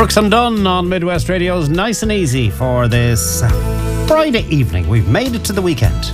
Brooks and Dunn on Midwest Radio's Nice and Easy for this Friday evening. We've made it to the weekend.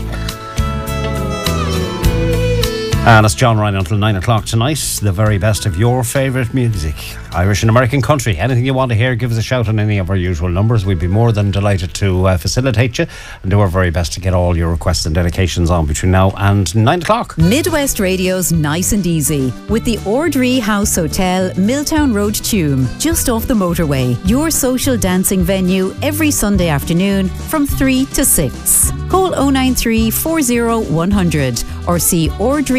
And it's John Ryan until 9 o'clock tonight. The very best of your favourite music, Irish and American country. Anything you want to hear, give us a shout on any of our usual numbers. We'd be more than delighted to facilitate you and do our very best to get all your requests and dedications on between now and 9 o'clock. Midwest Radio's Nice and Easy with the Ordree House Hotel, Milltown Road, Tuam, just off the motorway. Your social dancing venue every Sunday afternoon from 3 to 6. Call 093 40 100 or see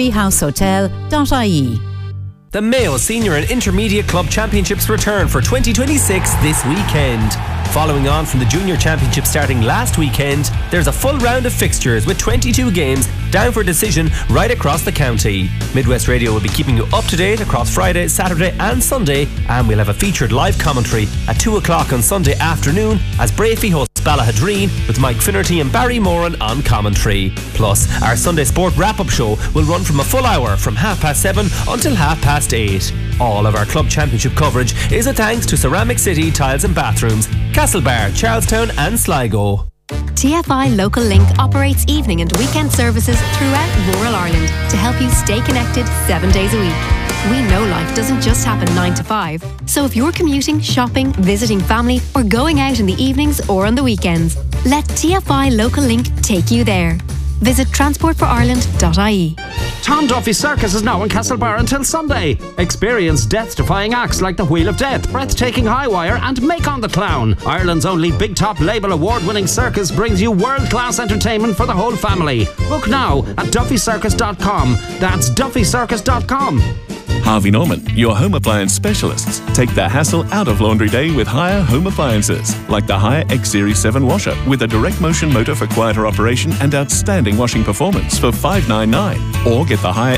ordreehousehotel.ie. The Mayo Senior and Intermediate Club Championships return for 2026 this weekend. Following on from the Junior Championship starting last weekend, there's a full round of fixtures with 22 games down for decision right across the county. Midwest Radio will be keeping you up to date across Friday, Saturday and Sunday, and we'll have a featured live commentary at 2 o'clock on Sunday afternoon as Brafey hosts Ballahadreen with Mike Finnerty and Barry Moran on commentary. Plus, our Sunday Sport wrap-up show will run from a full hour from 7:30 until 8:30. All of our club championship coverage is a thanks to Ceramic City Tiles and Bathrooms, Castlebar, Charlestown and Sligo. TFI Local Link operates evening and weekend services throughout rural Ireland to help you stay connected 7 days a week. We know life doesn't just happen 9 to 5, so if you're commuting, shopping, visiting family or going out in the evenings or on the weekends, let TFI Local Link take you there. Visit transportforireland.ie. Tom Duffy Circus is now in Castlebar until Sunday. Experience death-defying acts like the Wheel of Death, breathtaking high wire and Macon the Clown. Ireland's only Big Top Label award-winning circus brings you world-class entertainment for the whole family. Book now at duffycircus.com. That's duffycircus.com. Harvey Norman, your home appliance specialists. Take the hassle out of laundry day with Haier home appliances, like the Haier X Series 7 washer with a direct motion motor for quieter operation and outstanding washing performance for $599. Or get the Haier